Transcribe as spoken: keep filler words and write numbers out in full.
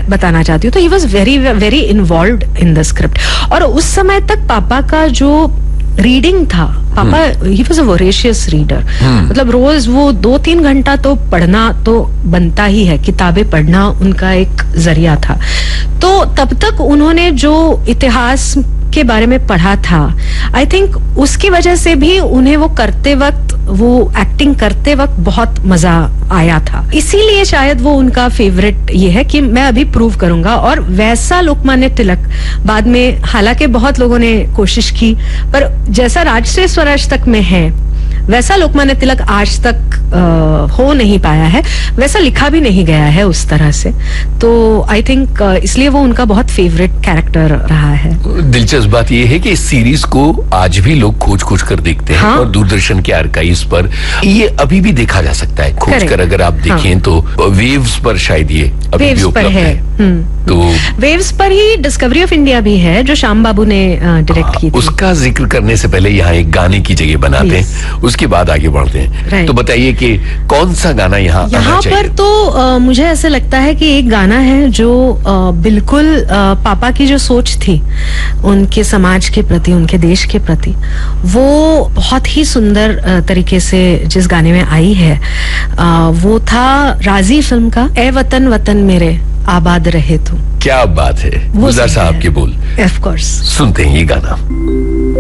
बताना चाहती हूँ, तो he was very very involved in the script. और उस समय तक पापा का जो रीडिंग था, पापा he was a voracious reader, मतलब रोज वो दो तीन घंटा तो पढ़ना तो बनता ही है, किताबें पढ़ना उनका एक जरिया था। तो तब तक उन्होंने जो इतिहास के बारे में पढ़ा था, आई थिंक उसकी वजह से भी उन्हें वो करते वक्त, वो एक्टिंग करते वक्त बहुत मजा आया था। इसीलिए शायद वो उनका फेवरेट ये है कि मैं अभी प्रूव करूंगा। और वैसा लोकमान्य तिलक बाद में, हालांकि बहुत लोगों ने कोशिश की, पर जैसा राजश्री स्वराज तक में है वैसा लोकमान्य तिलक आज तक आ, हो नहीं पाया है, वैसा लिखा भी नहीं गया है उस तरह से। तो आई थिंक इसलिए वो उनका बहुत फेवरेट कैरेक्टर रहा है। दिलचस्प बात ये है कि इस सीरीज को आज भी लोग खोज खोज कर देखते हैं। हाँ? और दूरदर्शन के आर्काइव्स पर ये अभी भी देखा जा सकता है खोज कर। अगर आप देखें हाँ। तो वेव्स पर शायद ये अभी भी उपलब्ध है, है। तो वेव्स पर ही डिस्कवरी ऑफ इंडिया भी है जो श्याम बाबू ने डायरेक्ट की थी। उसका जिक्र करने से पहले यहाँ एक गाने की जगह बनाते हैं, उसके बाद आगे बढ़ते हैं। तो बताइए कि कौन सा गाना यहाँ यहाँ पर तो आ, मुझे ऐसा लगता है कि एक गाना है जो आ, बिल्कुल आ, पापा की जो सोच थी उनके समाज के प्रति, उनके देश के प्रति, वो बहुत ही सुंदर आ, तरीके से जिस गाने में आई है, आ, वो था राजी फिल्म का ए वतन वतन मेरे आबाद रहे तू। क्या बात है, गुलजार साहब के बोल। ऑफ कोर्स सुनते हैं ये गाना।